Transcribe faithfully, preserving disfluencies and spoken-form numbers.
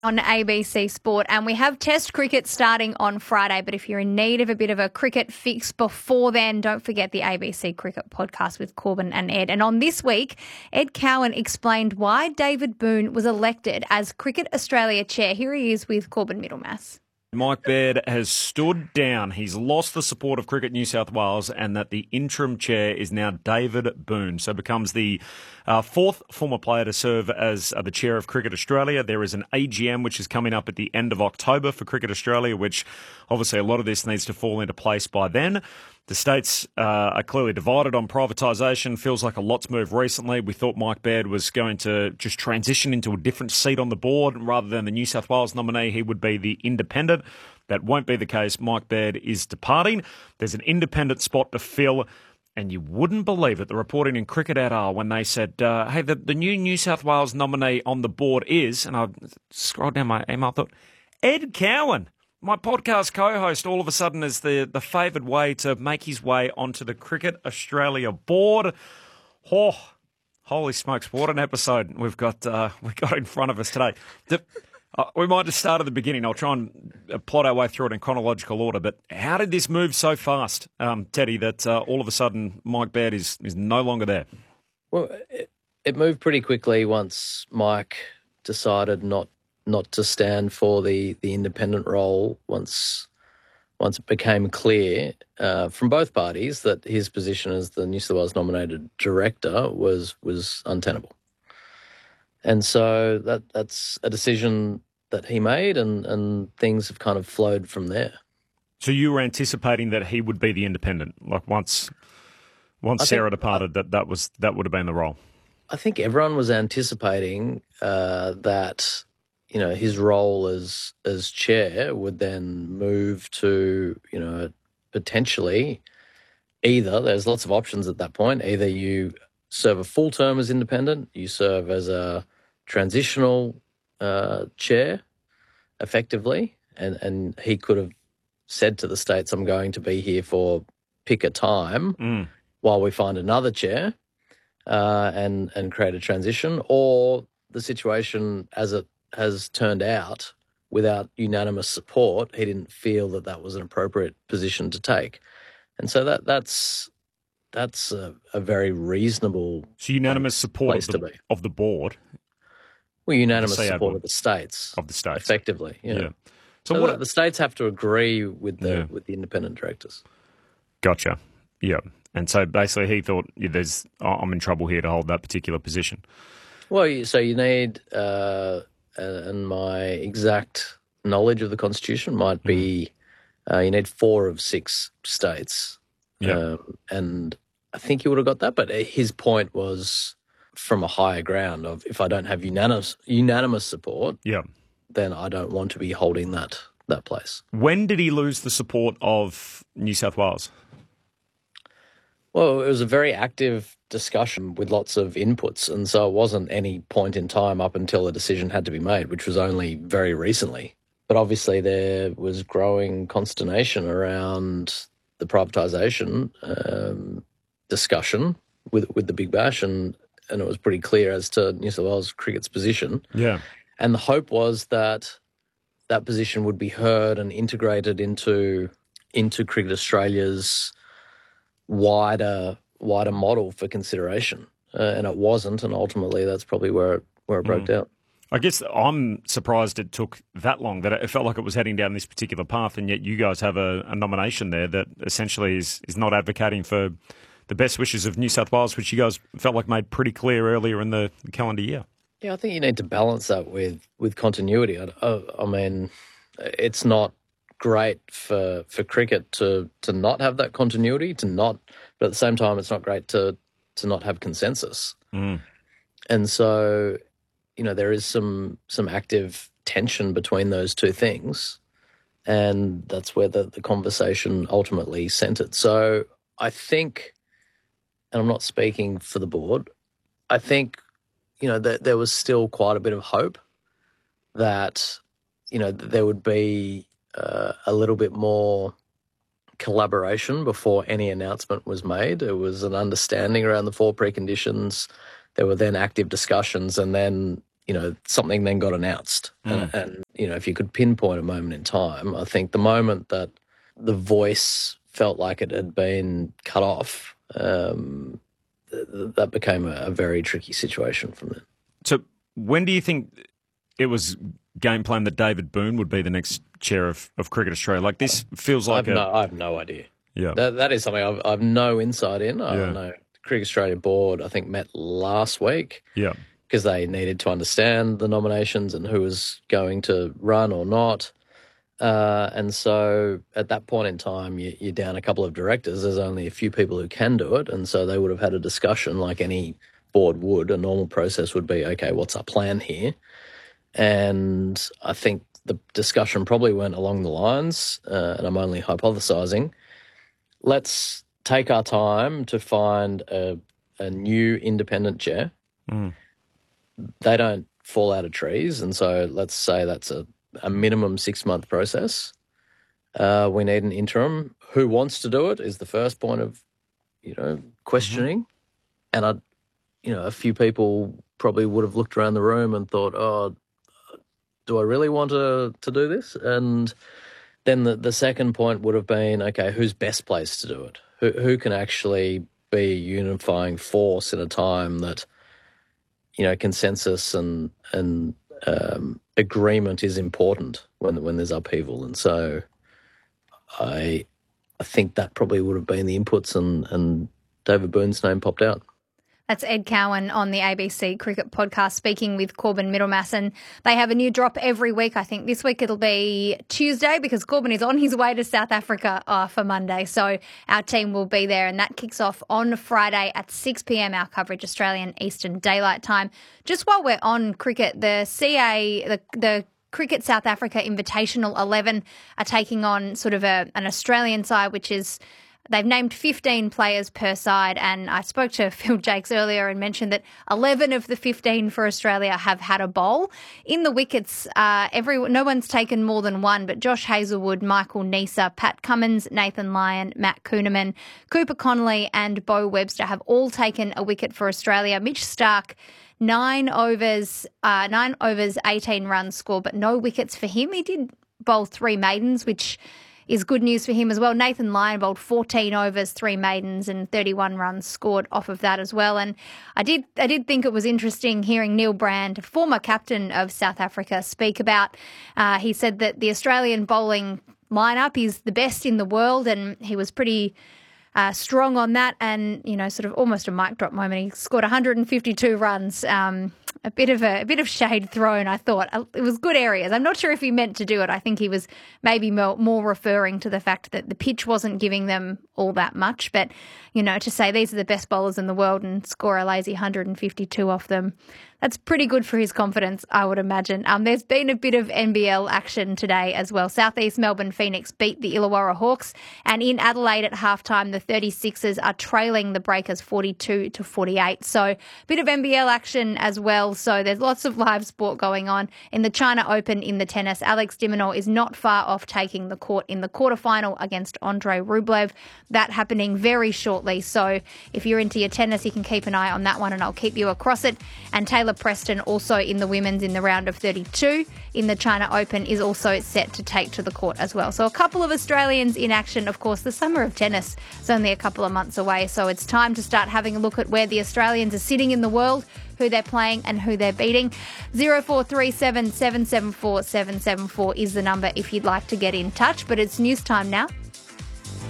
On A B C Sport, and we have Test cricket starting on Friday, but if you're in need of a bit of a cricket fix before then, don't forget the A B C Cricket podcast with Corbin and Ed. And on this week, Ed Cowan explained why David Boon was elected as Cricket Australia chair. Here he is with Corbin Middlemass. Mike Baird has stood down. He's lost the support of Cricket New South Wales, and that the interim chair is now David Boon. So becomes the uh, fourth former player to serve as uh, the chair of Cricket Australia. There is an A G M which is coming up at the end of October for Cricket Australia, which obviously a lot of this needs to fall into place by then. The states uh, are clearly divided on privatisation. Feels like a lot's moved recently. We thought Mike Baird was going to just transition into a different seat on the board. Rather than the New South Wales nominee, he would be the independent. That won't be the case. Mike Baird is departing. There's an independent spot to fill. And you wouldn't believe it, the reporting in Cricket et al. When they said, uh, hey, the, the new New South Wales nominee on the board is, and I scrolled down my email, I thought, Ed Cowan. My podcast co-host all of a sudden is the, the favoured way to make his way onto the Cricket Australia board. Oh, holy smokes, what an episode we've got uh, we got in front of us today. The, uh, we might just start at the beginning. I'll try and plot our way through it in chronological order. But how did this move so fast, um, Teddy, that uh, all of a sudden Mike Baird is, is no longer there? Well, it, it moved pretty quickly once Mike decided not not to stand for the, the independent role once once it became clear uh, from both parties that his position as the New South Wales nominated director was was untenable. And so that that's a decision that he made, and, and things have kind of flowed from there. So you were anticipating that he would be the independent, like once once I Sarah think, departed, that that was that would have been the role. I think everyone was anticipating uh, that, you know, his role as as chair would then move to, you know, potentially either, there's lots of options at that point, either you serve a full term as independent, you serve as a transitional uh, chair effectively, and, and he could have said to the states, I'm going to be here for pick a time mm. while we find another chair uh, and, and create a transition, or the situation as it has turned out, without unanimous support, he didn't feel that that was an appropriate position to take. And so that that's that's a, a very reasonable so unanimous support place of the, to be. of the board. Well, unanimous Say support Admiral. of the states. Of the states. Effectively, yeah. Yeah. So, So what what? the states have to agree with the Yeah. with the independent directors. Gotcha. Yeah. And so basically he thought, yeah, there's I'm in trouble here to hold that particular position. Well, you- so you need, uh, and my exact knowledge of the Constitution might be, uh, you need four of six states. Yeah. Um, and I think he would have got that, but his point was from a higher ground of, if I don't have unanimous unanimous support, Yeah. then I don't want to be holding that that place. When did he lose the support of New South Wales? Well, it was a very active discussion with lots of inputs, and so it wasn't any point in time up until a decision had to be made, which was only very recently. But obviously there was growing consternation around the privatisation um, discussion with with the Big Bash, and, and it was pretty clear as to New South Wales Cricket's position. Yeah. And the hope was that that position would be heard and integrated into into Cricket Australia's wider wider model for consideration, uh, and it wasn't, and ultimately that's probably where it, where it broke Mm. down. I guess I'm surprised it took that long, that it felt like it was heading down this particular path, and yet you guys have a, a nomination there that essentially is, is not advocating for the best wishes of New South Wales, which you guys felt like made pretty clear earlier in the calendar year. Yeah, I think you need to balance that with with continuity. I, I, I mean, it's not great for for cricket to to not have that continuity, to not, but at the same time, it's not great to to not have consensus. Mm. And so, you know, there is some some active tension between those two things, and that's where the, the conversation ultimately centered. So I think, and I'm not speaking for the board, I think, you know, that there was still quite a bit of hope that, you know, that there would be uh, a little bit more collaboration before any announcement was made. There was an understanding around the four preconditions. There were then active discussions, and then you know, something then got announced. Mm. And, and, you know, if you could pinpoint a moment in time, I think the moment that the voice felt like it had been cut off, um, th- that became a, a very tricky situation from then. So when do you think it was game plan that David Boone would be the next chair of, of Cricket Australia? Like, this feels like I've a... no, I have no idea. Yeah. That, that is something I've, I've no insight in. I Yeah. don't know. The Cricket Australia board, I think, met last week. Yeah. Because they needed to understand the nominations and who was going to run or not. Uh, and so at that point in time, you, you're down a couple of directors. There's only a few people who can do it. And so they would have had a discussion like any board would. A normal process would be, okay, what's our plan here? And I think the discussion probably went along the lines, uh, and I'm only hypothesising, let's take our time to find a, a new independent chair. Mm. They don't fall out of trees, and so let's say that's a, a minimum six-month process. Uh, we need an interim. Who wants to do it is the first point of, you know, questioning. Mm-hmm. And, I, you know, a few people probably would have looked around the room and thought, oh, do I really want to, to do this? And then the, the second point would have been, okay, who's best placed to do it? Who, who can actually be a unifying force in a time that, you know, consensus and and um, agreement is important when when there's upheaval. And so I I think that probably would have been the inputs, and, and David Boone's name popped out. That's Ed Cowan on the A B C Cricket Podcast speaking with Corbin Middlemass, and they have a new drop every week. I think this week it'll be Tuesday because Corbin is on his way to South Africa uh, for Monday. So our team will be there, and that kicks off on Friday at six p.m, our coverage, Australian Eastern Daylight Time. Just while we're on cricket, the C A, the, the Cricket South Africa Invitational eleven are taking on sort of a, an Australian side, which is... They've named fifteen players per side, and I spoke to Phil Jakes earlier and mentioned that eleven of the fifteen for Australia have had a bowl. In the wickets, uh, every no one's taken more than one, but Josh Hazlewood, Michael Neser, Pat Cummins, Nathan Lyon, Matt Kuhneman, Cooper Connolly and Bo Webster have all taken a wicket for Australia. Mitch Starc, nine overs, uh, nine overs, eighteen runs scored, but no wickets for him. He did bowl three maidens, which is good news for him as well. Nathan Lyon bowled fourteen overs, three maidens and thirty-one runs scored off of that as well. And I did I did think it was interesting hearing Neil Brand, former captain of South Africa, speak about, uh, he said that the Australian bowling lineup is the best in the world, and he was pretty uh, strong on that, and, you know, sort of almost a mic drop moment. He scored one hundred fifty-two runs. Um, A bit of a, a bit of shade thrown, I thought. It was good areas. I'm not sure if he meant to do it. I think he was maybe more, more referring to the fact that the pitch wasn't giving them all that much. But, you know, to say these are the best bowlers in the world and score a lazy one hundred fifty-two off them, that's pretty good for his confidence, I would imagine. Um, there's been a bit of N B L action today as well. Southeast Melbourne Phoenix beat the Illawarra Hawks, and in Adelaide at halftime, the thirty-sixers are trailing the Breakers forty-two to forty-eight. So a bit of N B L action as well. So there's lots of live sport going on. In the China Open in the tennis, Alex de Minaur is not far off taking the court in the quarterfinal against Andrei Rublev. That happening very shortly. So if you're into your tennis, you can keep an eye on that one, and I'll keep you across it. And Taylor Preston, also in the women's in the round of thirty-two in the China Open, is also set to take to the court as well. So a couple of Australians in action. Of course, the summer of tennis is only a couple of months away, so it's time to start having a look at where the Australians are sitting in the world, who they're playing and who they're beating. zero four three seven, seven seven four, seven seven four is the number if you'd like to get in touch. But it's news time now.